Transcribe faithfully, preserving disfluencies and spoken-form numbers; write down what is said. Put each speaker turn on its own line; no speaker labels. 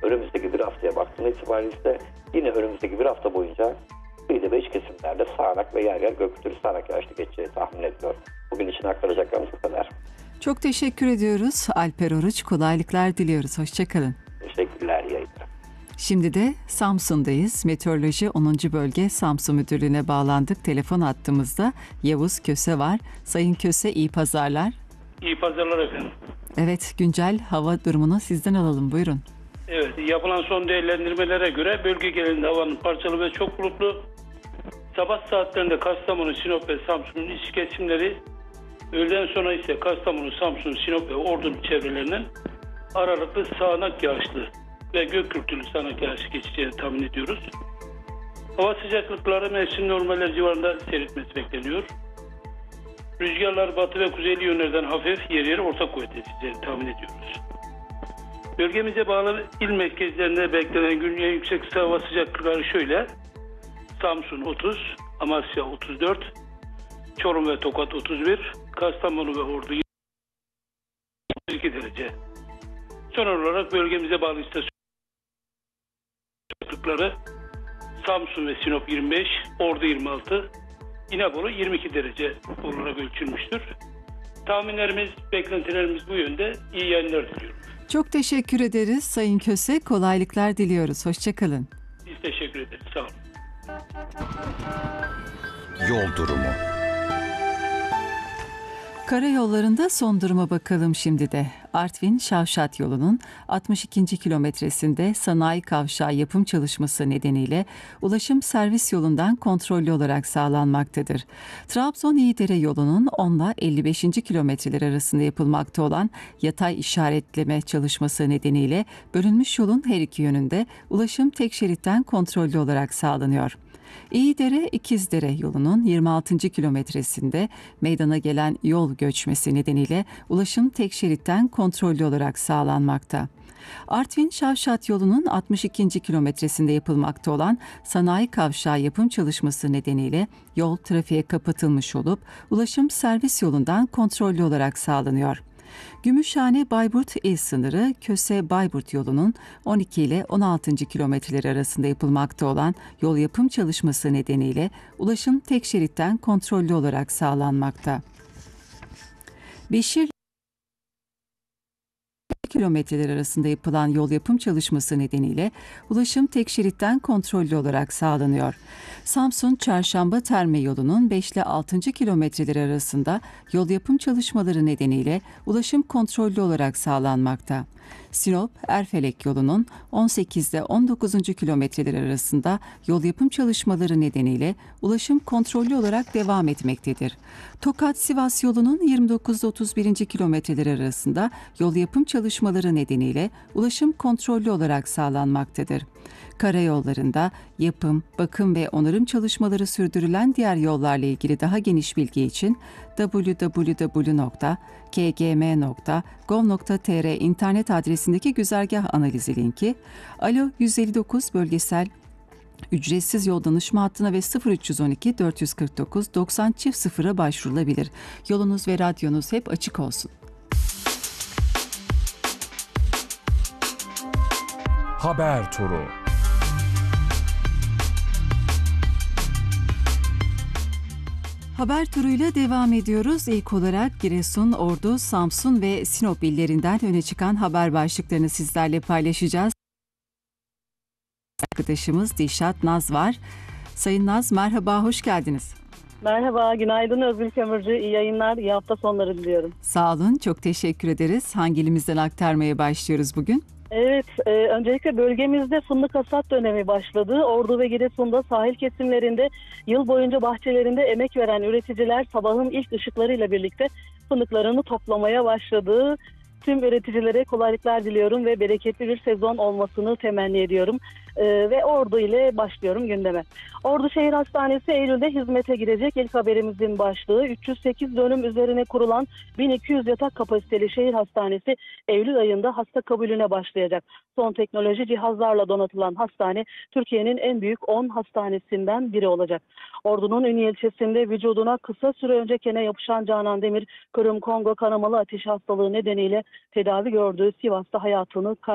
önümüzdeki bir haftaya baktığımız itibariyle ise yine önümüzdeki bir hafta boyunca kıyıda ve iç kesimlerde sağanak ve yer yer gök sağanak yağışlı geçeceği tahmin ediliyor. Bugün için aktaracaklarımız bu kadar.
Çok teşekkür ediyoruz. Alper Oruç, kolaylıklar diliyoruz. Hoşçakalın.
Teşekkürler, iyi yayınlar.
Şimdi de Samsun'dayız. Meteoroloji onuncu Bölge Samsun Müdürlüğü'ne bağlandık. Telefon hattımızda Yavuz Köse var. Sayın Köse, iyi pazarlar.
İyi pazarlar efendim.
Evet, güncel hava durumunu sizden alalım. Buyurun.
Evet, yapılan son değerlendirmelere göre bölge genelinde havanın parçalı ve çok bulutlu. Sabah saatlerinde Kastamonu, Sinop ve Samsun'un iç kesimleri, öğleden sonra ise Kastamonu, Samsun, Sinop ve Ordu çevrelerinin aralıklı sağanak yağışlı ve gök gürültülü sağanak yağış geçeceğini tahmin ediyoruz. Hava sıcaklıkları mevsim normaller civarında seyretmesi bekleniyor. Rüzgarlar batı ve kuzeyli yönlerden hafif, yer yer orta kuvvet eseceğini tahmin ediyoruz. Bölgemize bağlı il merkezlerinde beklenen günün en yüksek hava sıcaklıkları şöyle: Samsun otuz, Amasya otuz dört, Çorum ve Tokat otuz bir, Kastamonu ve Ordu yirmi iki derece. Son olarak bölgemize bağlı istasyon sıcaklıkları Samsun ve Sinop yirmi beş, Ordu yirmi altı, İnebolu yirmi iki derece olarak ölçülmüştür. Tahminlerimiz, beklentilerimiz bu yönde. İyi yayınlar diliyorum.
Çok teşekkür ederiz Sayın Köse. Kolaylıklar diliyoruz. Hoşçakalın.
Biz teşekkür ederiz. Sağ olun.
Yol durumu.
Karayollarında son duruma bakalım şimdi de. Artvin-Şavşat yolunun altmış ikinci kilometresinde sanayi kavşağı yapım çalışması nedeniyle ulaşım servis yolundan kontrollü olarak sağlanmaktadır. Trabzon-İyidere yolunun on ile elli beşinci kilometreler arasında yapılmakta olan yatay işaretleme çalışması nedeniyle bölünmüş yolun her iki yönünde ulaşım tek şeritten kontrollü olarak sağlanıyor. İyidere İkizdere yolunun yirmi altıncı kilometresinde meydana gelen yol göçmesi nedeniyle ulaşım tek şeritten kontrollü olarak sağlanmakta. Artvin-Şavşat yolunun altmış ikinci kilometresinde yapılmakta olan sanayi kavşağı yapım çalışması nedeniyle yol trafiğe kapatılmış olup ulaşım servis yolundan kontrollü olarak sağlanıyor. Gümüşhane-Bayburt il sınırı Köse-Bayburt yolunun on iki ile on altıncı kilometreleri arasında yapılmakta olan yol yapım çalışması nedeniyle ulaşım tek şeritten kontrollü olarak sağlanmakta. Beşir kilometreler arasında yapılan yol yapım çalışması nedeniyle ulaşım tek şeritten kontrollü olarak sağlanıyor. Samsun Çarşamba Terme yolunun beş ile altıncı kilometreleri arasında yol yapım çalışmaları nedeniyle ulaşım kontrollü olarak sağlanmakta. Sinop Erfelek yolunun on sekiz ile on dokuzuncu kilometreleri arasında yol yapım çalışmaları nedeniyle ulaşım kontrollü olarak devam etmektedir. Tokat-Sivas yolunun yirmi dokuz ile otuz birinci kilometreleri arasında yol yapım çalışmaları nedeniyle ulaşım kontrollü olarak sağlanmaktadır. Karayollarında yapım, bakım ve onarım çalışmaları sürdürülen diğer yollarla ilgili daha geniş bilgi için double-u double-u double-u nokta k g m nokta gov nokta t r internet adresindeki güzergah analizi linki, Alo yüz elli dokuz bölgesel ücretsiz yol danışma hattına ve sıfır üç on iki dört yüz kırk dokuz doksan sıfıra başvurulabilir. Yolunuz ve radyonuz hep açık olsun.
Haber turu.
Haber turuyla devam ediyoruz. İlk olarak Giresun, Ordu, Samsun ve Sinop illerinden öne çıkan haber başlıklarını sizlerle paylaşacağız. Arkadaşımız Dilşat Naz var. Sayın Naz, merhaba, hoş geldiniz.
Merhaba, günaydın Özgül Kömürcü. İyi yayınlar, iyi hafta sonları diliyorum.
Sağ olun, çok teşekkür ederiz. Hangi ilimizden aktarmaya başlıyoruz bugün?
Evet, e, öncelikle bölgemizde fındık hasat dönemi başladı. Ordu ve Giresun'da sahil kesimlerinde yıl boyunca bahçelerinde emek veren üreticiler sabahın ilk ışıklarıyla birlikte fındıklarını toplamaya başladı. Tüm üreticilere kolaylıklar diliyorum ve bereketli bir sezon olmasını temenni ediyorum. Ee, ve Ordu ile başlıyorum gündeme. Ordu Şehir Hastanesi Eylül'de hizmete girecek. İlk haberimizin başlığı üç yüz sekiz dönüm üzerine kurulan bin iki yüz yatak kapasiteli şehir hastanesi Eylül ayında hasta kabulüne başlayacak. Son teknoloji cihazlarla donatılan hastane Türkiye'nin en büyük on hastanesinden biri olacak. Ordu'nun Ünye ilçesinde vücuduna kısa süre önce kene yapışan Canan Demir, Kırım Kongo kanamalı ateş hastalığı nedeniyle tedavi gördüğü Sivas'ta hayatını kaybetti.